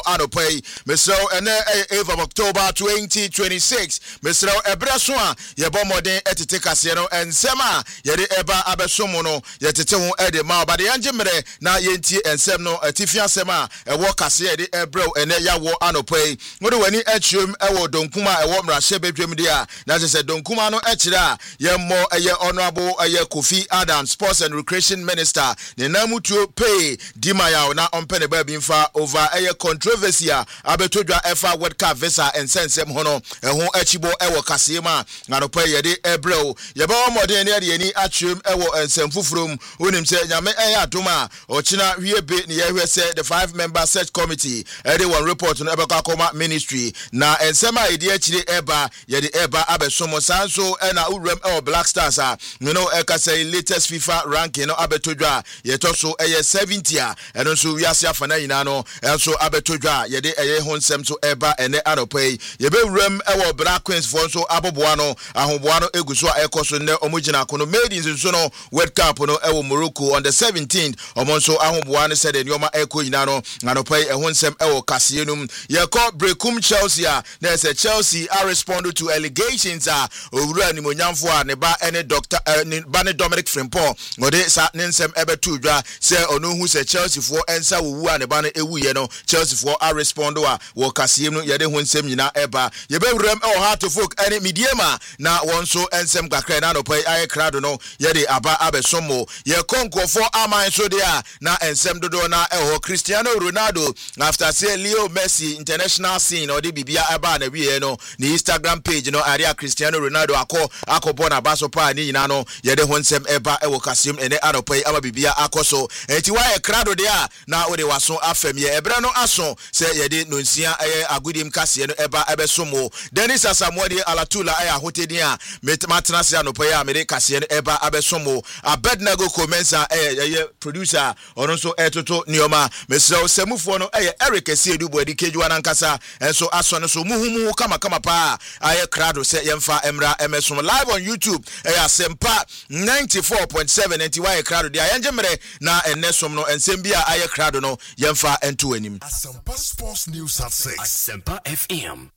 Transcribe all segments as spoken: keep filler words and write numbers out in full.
Anopay, Mister and eighth of October twenty twenty-six. Mister Ebrasua, Yabomode etite Casino and Sema, Yedi Eba Abesomono, Yetete Edema, but the Anjimere, na Yenti and Semno, a Tifia Sema, a walk Cassia, the Ebro, and Eya War Anopay. What do any etchum, Ewo Donkuma, a warm Rashebe Dremedia, that is a Donkuma no etchida, Yemo, a year honorable, a year Kofi Adams, Sports and Recreation Minister, the Namutu pay, Dimaya, na on Penebinfa over a year controversy, Abetodra Efa Wodka Vesa and Sensem Hono, and Hon Echibo Ewo Kasima, Nanopay Yedi Ebro, Yabo Modenia, the any Achum Ewo and Semfufrum, Unim said Yame Eya Duma, or China Riebe, Niye said the five member search committee, everyone report on Ebaka Koma Ministry, na and Sema idea Chile Eba, Yedi Eba Abesomo Sanso, and a Urem El Black Stars, you know, Eka say latest FIFA ranking, no Abetodra, yet also a seventy, and also Yasia Fanainano, and so Abetodra, Yede Eye Honsem to Eba and Anopay, Yebe Rem Ewa Black Queens Fonso Abobuano, Ahobuano Eguswa Ekoso Ne Omujina Kono made in Zuno World Cup no Ewo Morocco on the seventeenth, Omonso Ahobuano said in Yoma Eko Inano, Anopay a Honsem Ewo Casianum, Yako Brecum Chelsea, there's a Chelsea are responded to allegations are Ura Nimonyanfua, Neba any doctor Bane Dominic Frimpo, Mode Sat Ninsem Ebe Tudra, say Onu who say Chelsea for Ensa Wu and Bane Ewu Yeno, Chelsea for a respondo wo Kasim no Yade Hunsem Yina Eba, Yebe Rem El Heart to Folk any Mediema, na one so Ensem Gakra no pay I crowd no Yede Aba Abesomo, Ye Conco for Ama so there, na Ensem Dodona El Cristiano Ronaldo, after say Leo Messi international scene or the Bibia Aba and we no the Instagram page no area Cristiano Ronaldo ako ako bona baso pa ni nano Yede Hunsem Eba Ewo Kasim and Anopay Aba Bibia Akoso, and Tiwa a crowd there now they was so affem ye Ebrano Ason say Yede Nunsia Agudim Cassiano Eba Ebesomo, Dennis Asamwadi Alatula Aya Hotedia, Matnas Anopaya, Mede Cassiano Eba Abesomo, a Bednago Comensa, a producer, or also Etoto Nioma, Mister Semufono, Eric Sedu, the Kejuan Ankasa, and so Ason, so Muhumu, Kama Kama Pa, Aya Crado, say Yemfa Emra Emerson, live on YouTube, Aya Sempa ninety-four point seven, and Tiwa Crado, the Ayanjamere, na and Nesomno, and Sembia Aya Crado, no, Yemfa and Tuenim. Asempa Sports News at six. Asempa F M.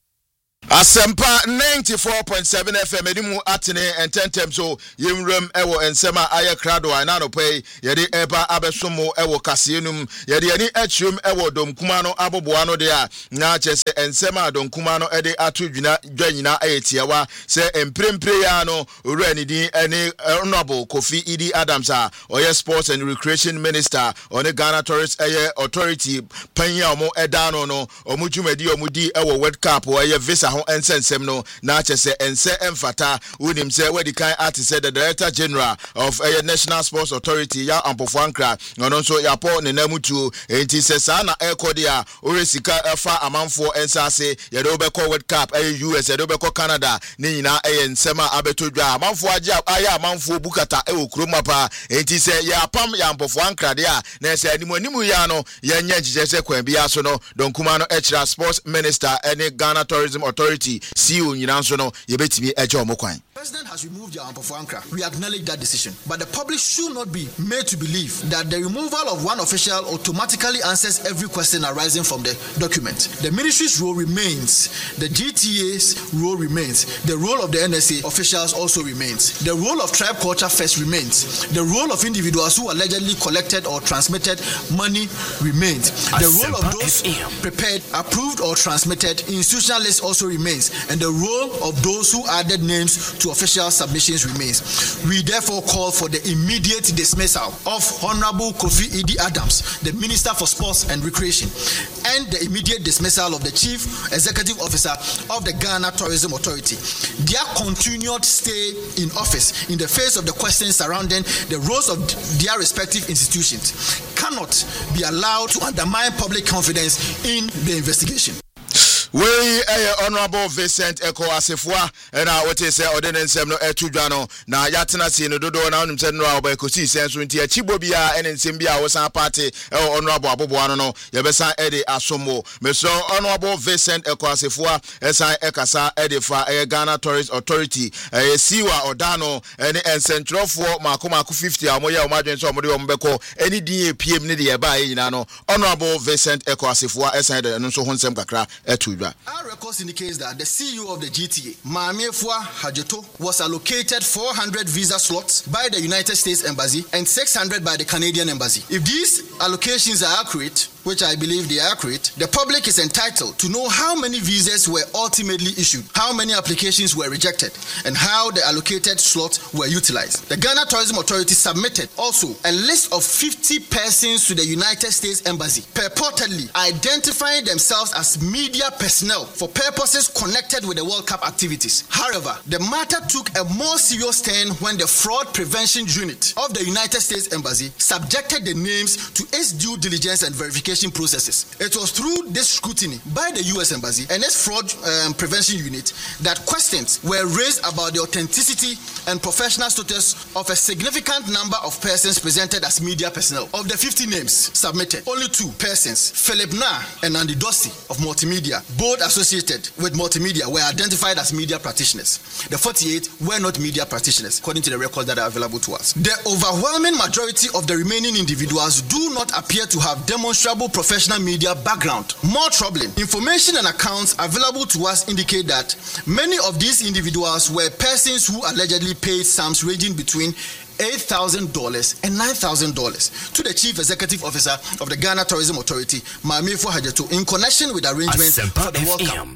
Asempa ninety-four point seven F M edimu atene and ten times so yimrem ewo ensema aye krado anano pay yede eba abesomo ewo kasienum yede ani achum ewo domkuma no aboboano de a na chese ensema domkuma no ede atudwina dwanyina ayetiawa se emprempre ya no urani din ene honorable Kofi Idi Adams a oye sports and recreation minister on the Ghana Tourist Air Authority panya omo edano no omujumedi omudi ewo World Cup oye visa ho ensensem no na chese ense emfata unim se wedi kan artist said the director general of a National Sports Authority ya ampofo ankra no so ya po ne namutu enti se sa na ekodia oresika efa amanfo ensase ye do be call World Cup e U S ye do be call Canada ni nyina e ensema abetodwa amanfo aja aya amanfo bukata e okroma pa enti se ya pam ya ampofo ankra de a na se animu animu ya no ye nya jijese kwan bia so no donkuma no extra sports minister any Ghana Tourism Authority C E O nyinanso no yebetimi eje omokwan. President has removed the Ampofo Ankra. We acknowledge that decision. But the public should not be made to believe that the removal of one official automatically answers every question arising from the document. The ministry's role remains. The G T A's role remains. The role of the N S A officials also remains. The role of Tribe Culture First remains. The role of individuals who allegedly collected or transmitted money remains. The role of those prepared, approved or transmitted institutional lists also remains. And the role of those who added names to official submissions remains. We therefore call for the immediate dismissal of Honorable Kofi Idi Adams, the Minister for Sports and Recreation, and the immediate dismissal of the Chief Executive Officer of the Ghana Tourism Authority. Their continued stay in office in the face of the questions surrounding the roles of their respective institutions cannot be allowed to undermine public confidence in the investigation. We eh, Honorable Vincent Eko Asifua and I what is ordinance no etudano na yatena si no dodo na onum se no abakosi senso nti achibo bia ene nsembia wo san party Honorable Aboboano no yebesan ede asomo meso Honorable Vincent Eko Asifua esan ekasa ede fa eh, Ghana Tourist Authority eh, siwa odano ene ensentrofo makoma ku fifty amoye omadwen so omode ombeko eni din epiem ne de eba yina no Honorable Vincent Eko Asifua esan ede no so honsem kakra etudwa. Our records indicates that the C E O of the G T A, Maamefua Hajeto, was allocated four hundred visa slots by the United States Embassy and six hundred by the Canadian Embassy. If these allocations are accurate, which I believe they are accurate, the public is entitled to know how many visas were ultimately issued, how many applications were rejected, and how the allocated slots were utilized. The Ghana Tourism Authority submitted also a list of fifty persons to the United States Embassy, purportedly identifying themselves as media personnel for purposes connected with the World Cup activities. However, the matter took a more serious turn when the Fraud Prevention Unit of the United States Embassy subjected the names to its due diligence and verification processes. It was through this scrutiny by the U S Embassy and its Fraud um, Prevention Unit that questions were raised about the authenticity and professional status of a significant number of persons presented as media personnel. Of the fifty names submitted, only two persons, Philip Na and Andy Dossi of Multimedia, both associated with Multimedia, were identified as media practitioners. The forty-eight were not media practitioners, according to the records that are available to us. The overwhelming majority of the remaining individuals do not appear to have demonstrable professional media background. More troubling, information and accounts available to us indicate that many of these individuals were persons who allegedly paid sums ranging between eight thousand dollars and nine thousand dollars to the Chief Executive Officer of the Ghana Tourism Authority, Maamefua Hajeto, in connection with arrangements for the World Cup.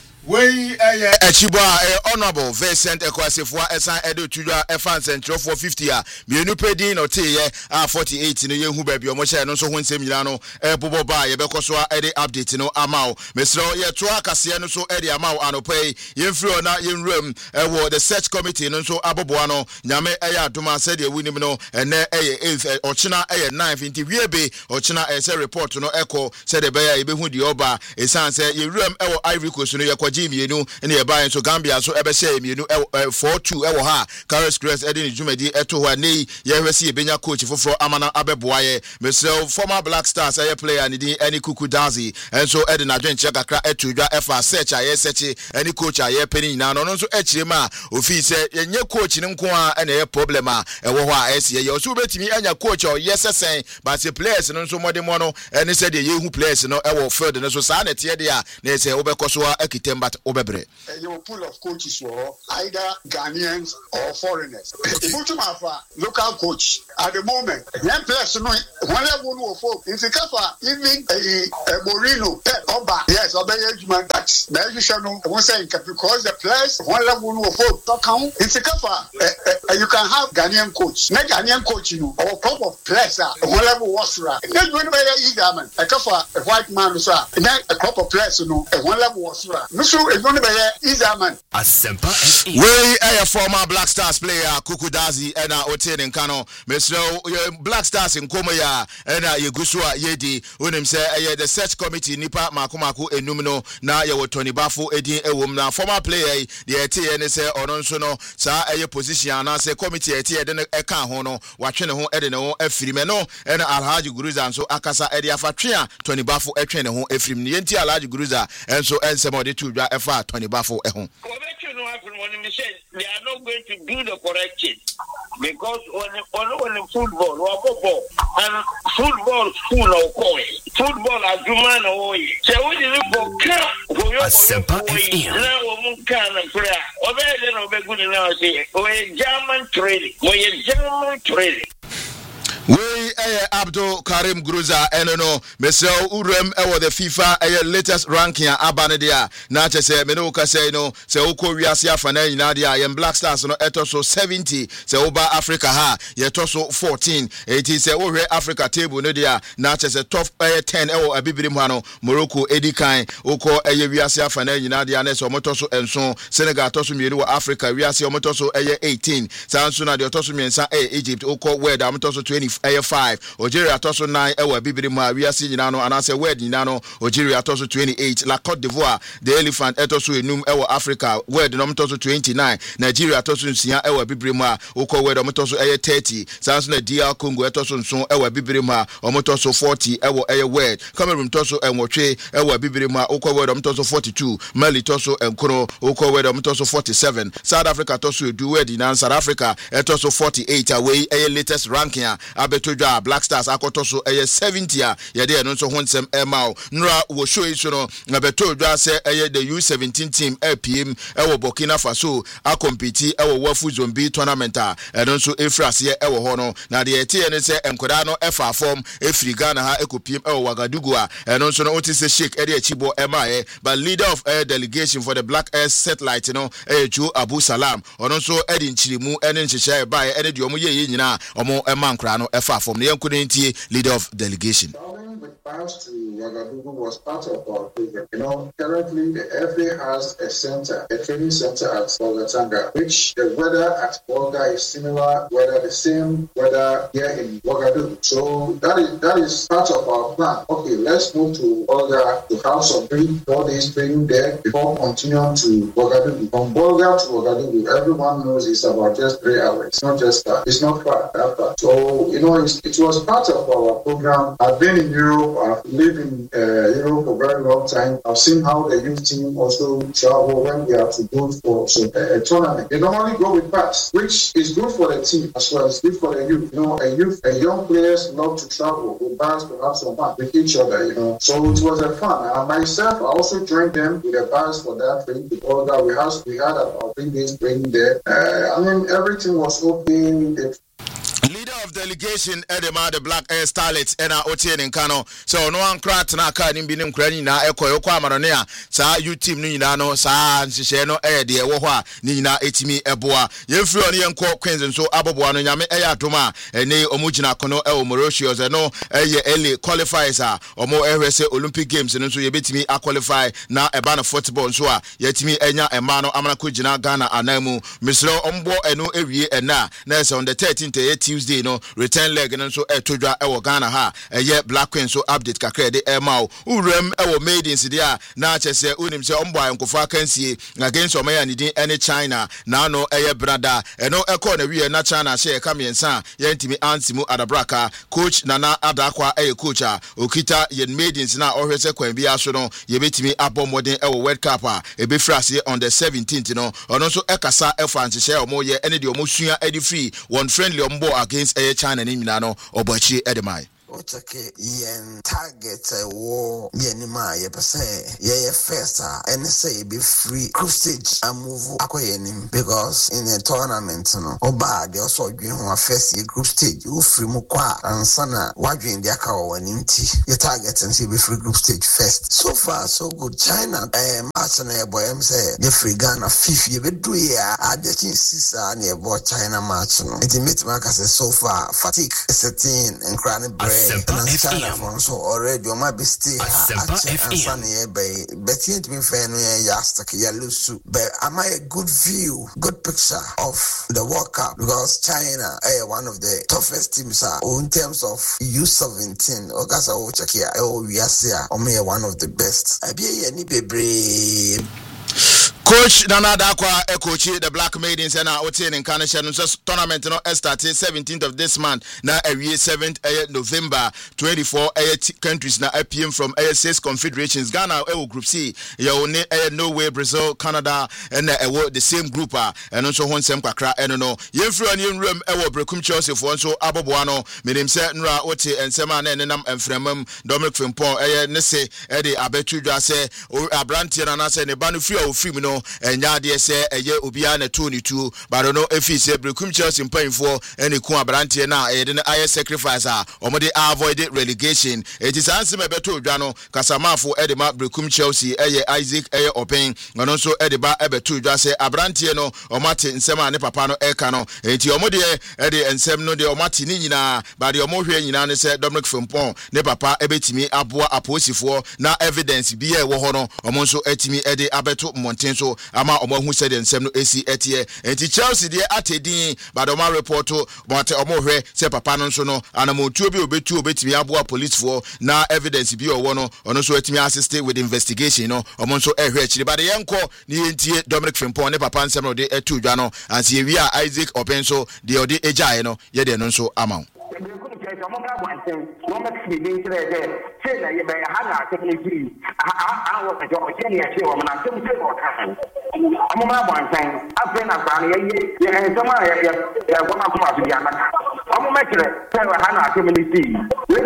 We eh Echiboa Honorable Vincent Eko Asifua esan edo tudwa efan central for fifty a mienu pedin no te ye a forty-eight no yehu ba bi omo hye no so ho nsem nyina no e bobo ba ye bekoso a ede update no amao mesro ye to akase no so ede amao anopai ye mfiri na ye nwram e wo the search committee no so aboboa no nyame e ya adoma said ye winim no ene e ye ochina e ye nine nti wiebe ochina e se report no eko said e be ya ye behu di oba esan se ye nwram e wo Ivory Coast no ye Mienu and the Bayan so Gambia so Ebese Mienu four two Ewo Ha Carlos Grace Edin Jumedi Eto Wane Yewesi Benya coach for Amana Abeboye Mesel former Black Stars aye player ni any Kuku Dazi and so Edin Adwen Chakra Etuja Efa search aye search any coach aye penny na no so echirema ofi se yenye coach ni nko a na ye problem a ewo ho a ese ye so betimi anya coach o yes sen but the players no so modern no any said ye hu players no ewo field no so sa na tie de a na se obekoso a kitem but obebre your pool of coaches were either Ghanaians or foreigners. Local coach at the moment, young players no one level no folk in Sikafa even a Morino Oba yes obey man that the usual won't say because the players one level no folk talk count in Sikafa you can have Ghanaian coach not Ghanaian coach you know or club of players one level was right then when we either man a kafa a white man so then a club of players you know one level was right no so it's going to be easy man we a former Black Stars player Kuku Dazi and Oten Nkano Mister Black Stars in Komoya and Yegusua Yedi unim say the search committee nipa makumaku enumino na ye Tony Bafo edin ewom na former player the eti ene say ononso no sa eye position na say committee eti ede ne eka ho no watwe ne ho ede ne ho afirime no and Alhaji Guruza nso akasa ede afatwe a Tony Bafo etwe ne ho afirim ne yenti Alhaji Guruza enso ensemo de tudwa efa Tony Bafo ehon they are not going to do the correction because on on on football or football and football school or coy football as human or so we did for car for your now we can play over there no be good now say we German training we German training we eh Abdul Karim Guruza enono Mister Urem ewo the FIFA eh latest ranking abane dia na chese me no ka say no se ukọ wiase afa na nyina dia yem Black Stars no eto so seventy se oba Africa ha ye to so fourteen eighty se wo hwe Africa table no dia na chese top eh ten ewo abibirim ha no Morocco edikan ukọ eh wiase afa na nyina dia na se omoto so enso Senegal to so mienu wo Africa wiase omoto so eh eighteen sanso na de to so miensa eh Egypt ukọ world omoto so twenty ɛyɛ five Algeria atoso nine ɛwɔ bibiri mu a wiase nyina no anase word nyina no Algeria atoso twenty-eight La Côte d'Ivoire the elephant etoso enum ɛwɔ Africa word no mtoso twenty-nine Nigeria atoso nsia ɛwɔ bibiri mu a ukɔ word mtoso ɛyɛ thirty sanso na D R Congo etoso nso ɛwɔ bibiri mu a mtoso forty ɛwɔ ɛyɛ word Cameroon toso enwotwe ɛwɔ bibiri mu a ukɔ word mtoso forty-two Mali toso enkoro ukɔ word mtoso forty-seven South Africa toso edu word na South Africa etoso forty-eight away ɛyɛ latest ranking a abetodwa Black Stars akotoso ɛyɛ seventy a yɛde ɛno nso ho nsɛm ɛma nra wo show yi so no abetodwa sɛ ɛyɛ the U seventeen team A P M ɛwɔ Burkina Faso a compete ɛwɔ Wafu Zombi tournament a ɛno nso efrase ɛwɔ hɔ no na de ɛte ne sɛ enkoda no ɛfa form efri Ghana ha ekopiem ɛwɔ Wagadugu a ɛno nso no ote sɛ shake ɛde achibo ɛma ɛ but leader of air delegation for the Black Air satellite no ɛyɛ Joe Abu Salam ɔno nso ɛde nkyirimu ɛne nhyehyɛ ɛba ɛne de ɔmo yɛ yɛ nyina ɔmo ɛma nkra no ɛfa form ne yanko ne ntie leader of delegation. Pass to Wagadugu was part of our program. You know, currently the F A has a center, a training center at Bolgatanga, which the weather at Bolga is similar, weather the same weather here in Wagadugu. So that is that is part of our plan. Okay, let's move to Bolga to have some three, four days training there before continuing to Wagadugu. From Bolga to Wagadugu, everyone knows it's about just three hours. It's not just that. It's not far. That far. So you know, it's, it was part of our program. I've been in Europe. I've lived in uh, Europe for a very long time. I've seen how the youth team also travel when they have to go for so, uh, a tournament. They normally go with bus, which is good for the team as well as good for the youth. You know, a youth, a young players love to travel with bus to have some fun with each other. You know, so it was a fun. And myself, I also joined them with a bus for that training. All that we had, we had about three days training there. Uh, I mean, everything was okay. The leader of delegation Edema the Black Air Starlets ena Otien in Kano so no one crat na ka ni binim kra nyina ekoyo kwa amarone a saa you team no nyina no saa nhihye no eh de ewo ho a ni nyina etimi eboa yemfiri oni yenko Queens nso aboboa no nyame eh adoma ene omugina kono eh Mauritius no eh early qualifiers a omo ehwese Olympic Games no nso yebetimi a qualify na eba no football nso a yetimi enya ema no amana ko gina Ghana anamu misro ombo eno ewie ena na ese on the thirteenth Tuesday no return leg no so etodwa e wo Ghana ha eye Black Queen so update kakra de e ma urem e wo maidens dia na chese unim se ombo ankofo akansie against omaya ni din ene China na no eye brada eno e ko na wie na China she ka miensa ye ntimi antimu adabraka coach Nana Adakwa eye coach a okita ye maidens na ohwese kwan bia so no ye betimi abomodin e wo World Cup a e be frase on the seventeenth no ono so e kasa e fa nhye omo ye ene de omo sua edi free one friendly ombo against a China ni minano obochi edemai Otake yen target war yenima ye pese ye first and say be free group stage and move akoyenim because in a tournament no oba they also dwin ho first year group stage you free mu kwa ansana wadwin dia ka wanim ti ye target and say be free group stage first so far so good. China um Arsenal boy am say ye free Ghana fifth ye be do ya adechin sisa na ye boy China match no it meet mark say so far fatigue setting and crown bread Asempa F M. So already you might be still Asempa F M. But you be fair no yastic ya lose. But am I a good view, good picture of the World Cup because China is one of the toughest teams uh, in terms of U seventeen. Ogasa o check here. Oh yes, yeah. Ome one of the best. I be any baby. Coach Nana Adakwa e coach the Black Maidens na Otien in Canada no tournament no started seventeenth of this month na every seventh November twenty-four countries na I P M from six confederations. Ghana e group C ye one Norway, Brazil, Canada and e the same group ah and also hon sem kakra eno no yemfiri on yemrem e wo Brekum Chelsea for nso aboboa no menim se nra ote ensema na enenam emfremam Dominic Frimpong e ne se e de abetudwa se abrantie na na se ne ba no free o free no enya de se eye obia na twenty two but no efi se Brekum Chelsea mpanyfo ene ku abrantie na e de aye sacrifice a omode avoid relegation it is ansem ebeto odwa no kasamafo e de ma Brekum Chelsea eye Isaac eye open no so e de ba ebeto odwa se abrantie no omate nsem a ne papa no e ka no enti omode e de nsem no de omate ni nyina ba de omohwe nyina ne se Dominic Frimpong ne papa ebetimi aboa aposifo na evidence bi e wo ho no omo so atimi e de abeto monten nso ama omo hu said ensem no esi etie enti Chelsea de atedin badoma report but omo hwe se papa no nso no anamotuo bi obetu obetimi aboa police for na evidence bi owo no ono so etimi assist with investigation no omo nso ehwe akiri bade yenko ni entie Dominic Frimpong ne papa nsem no de etu dwa no anse ye wi a Isaac Openso de odi ejae no ye de no nso ama no makes me being there. Say that you may have a technically. I was a job, Jenny, I say, woman, I'm going to go. I'm on one time. I've been a family, and someone, I want to come out to the other. I'm a maker, Sarah Hannah, community. When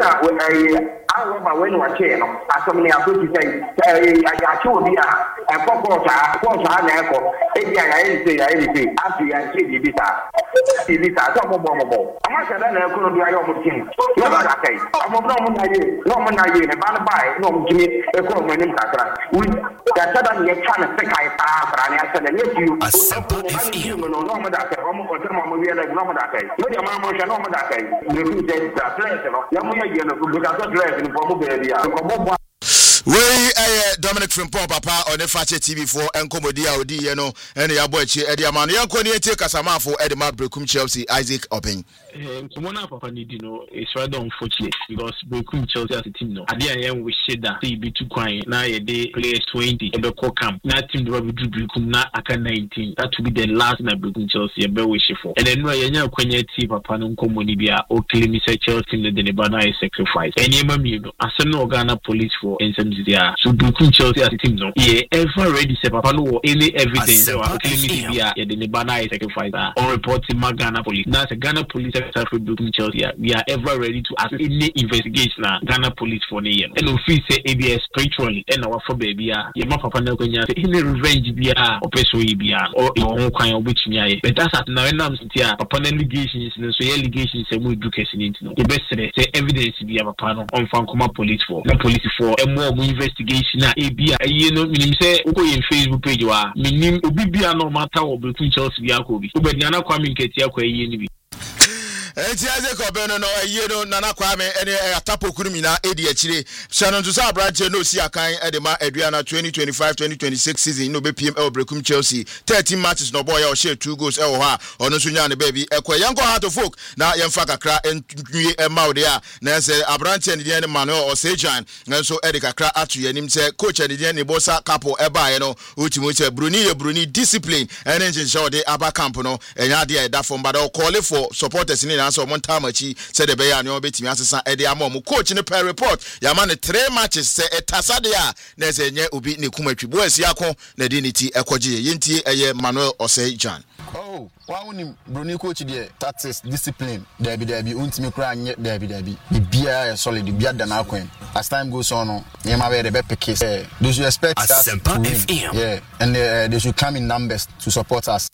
I remember when we were channel, as so many are going to say, I got you here, and for course, I want to have an echo. Maybe I say anything after I see the visa. The visa, some more bomb. I'm not going to be a young king. No, okay. I'm not going to no man, I did a bad buy, no, Jimmy, a call my name. We got suddenly a chance to think I pass, and I said, let you. A simple F M. No, no, no, that I'm going to tell me like no, that day. But your mamma shall know that day. You do that place, young man, you know, because I'm dressing for Mobile. We eh Dominic Frimpong papa on the Fache T V four enkomodi a odi ye no ene ya bo achi e dia ma no yanko ne tie kasamafo e de ma Brekum Chelsea Isaac Open. Eh komona papa ni di no it's rather unfortunate because Brekum Chelsea as a team no ade ayen we sheda say be too kwan na ye de players twenty e be call camp na team do be do Brekum na aka nineteen that will be the last na Brekum Chelsea e be wish for and then no ye nya kwanya ti papa no komoni bia o claim say Chelsea ne de ne ba na sacrifice eni ma mi no asem no Ghana police for ensem dia so Brekum Chelsea as a team no yeah ever ready say papa no any evidence or claim bia ye de ne ba na sacrifice or reporting ma Ghana police na say Ghana police for Brekum Chelsea we are ever ready to ask any investigation na Ghana police for ne year and we feel say A B S spiritually and our for baby ah ye ma papa na kwanya say any revenge bia opeso yi bia or e won kwan obetumi aye but that's at now nam sitia papa na allegations no so allegations say we do case ni no e be say evidence bia papa no on fan koma police for na police for e mo investigation na e bia aye no minim say uko ye Facebook page wa minim obi bia no matter wo Brekum Chelsea bia ko bi obedi na kwa mi nketi akwa aye ni bi enti Isaac Open no aye no nana kwame ene atapo kurumi na edi akire shanon to sa branch no si akan e de ma aduana twenty twenty-five twenty twenty-six season no be P M L Brekum Chelsea thirteen matches no boy o share two goals e wo ha ono so nya ne baby ekwa yanko ha to folk na yemfa kakra entwie e maude a na se abranch ne de Manuel Osejan nso e de kakra atu yanim se coach ne de ne bosa capo e ba ye no ultimo se Bruni ye Bruni discipline ene nje show de aba camp no enya de e da for but o call for supporters ni so mon tamachi said the beya no betimi asesa e de amom coach ne per report ya ma ne three matches se etasade a na se nye obi ne kumatwi bo asi akon na de niti ekoje yentie eye Manuel Osejan. Oh, why wouldn't Bruni coach there? Tactics, discipline, there be there be ultimate crying yet there be there be. The beer solid, the beer than our as time goes on, you might be the better case. They should expect us to win. Yeah, and uh, they should come in numbers to support us.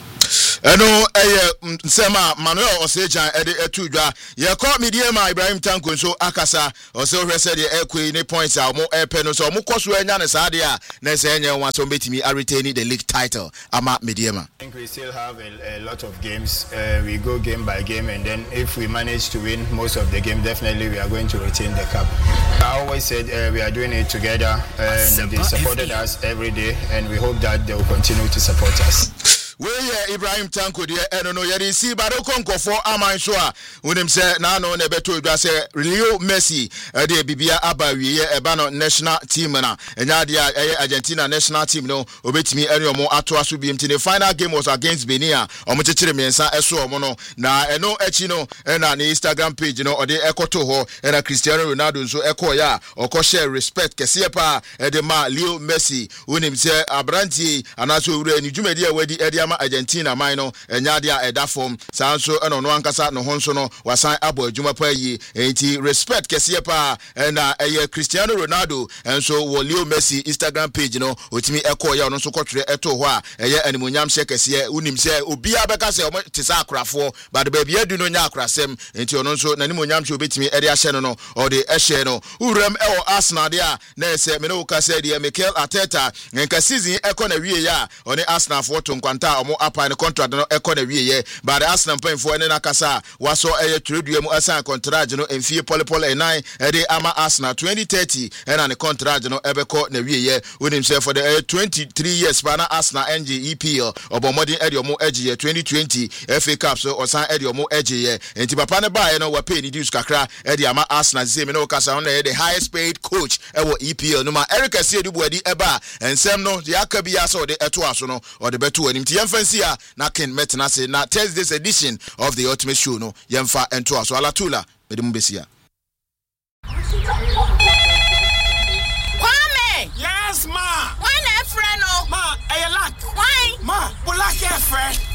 Eno eye nsema Manuel Osejan ede etudwa ye call media ma Ibrahim Tanko so akasa o se hwe se de ekwe ni points a mo epe no so mo koso anya ne saade a na se enya wan so betimi a retain the league title ama media ma. I think we still have a, a lot of games. Uh, we go game by game, and then if we manage to win most of the game, definitely we are going to retain the cup. I always said uh, we are doing it together, and they supported us every day, and we hope that they will continue to support us. We yeah, Ibrahim Tanko de eno no yeri si baro konkofo aman so a wonim se na no na beto dwa se Leo Messi de bibia aba wiye eba no national team na enya de Argentina national team no obetimi ene omo ato aso biem ti the final game was against Benin a omo chechire mensa eso omo no na eno echi no na ne Instagram page no ode ekoto ho na Cristiano Ronaldo nso ekoya okọ share respect kese pa e de ma Leo Messi wonim se abranti anaso ure ni dwumadi a wadi ede Argentina mine enya dia eda form sanso eno no ankasa no honso no wasan abo adwuma pa yi enti respect kese pa na eye Cristiano Ronaldo enso wo Leo Messi Instagram page no otimi ekọ ya no so kotwere eto ho a eye animonyam hye kese unim se obi abeka se o tisa akrafo but ba bia du no nya akrasem enti ono nso na animonyam hye obetimi ede ahye no no o de ehye no urem e o Arsenal dia na ese me no ka se de Mikel Arteta nka season ekọ na wie ya oni Arsenal fo to nkwanta a omo apa ne contract no ekọ na wieye but Arsenal pemfo ene na kasa waso eye tredua mu asan contract no emfie polepole enan ede ama Arsenal twenty thirty ena ne contract no ebekọ na wieye wonim say for the uh, twenty-three years bana Arsenal N G E P L obomodin ede omo egiye twenty twenty F A Cup so osan ede omo egiye enti papa ne ba ye no wa pay ni dues kakra ede ama Arsenal zeme no kasa on the highest paid coach ewo E P L no ma Eric Asiedu adi eba ensem no de akabi ya so de eto aso no or de beto anim ti yemfansi a na ken metna se na Thursday's edition of the Ultimate Show no yemfa ento aso alatula medum besia. Kwame! Yes, ma! Why na friend no? Ma, I lack. Why? Ma, we lack a friend.